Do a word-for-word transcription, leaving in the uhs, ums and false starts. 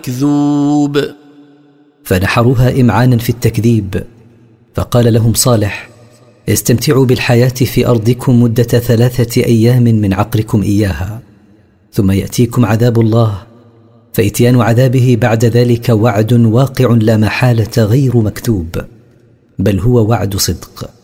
مكذوب. فنحروها إمعانا في التكذيب. فقال لهم صالح: استمتعوا بالحياة في أرضكم مدة ثلاثة أيام من عقركم إياها، ثم يأتيكم عذاب الله، فإتيان عذابه بعد ذلك وعد واقع لا محالة غير مكتوب، بل هو وعد صدق.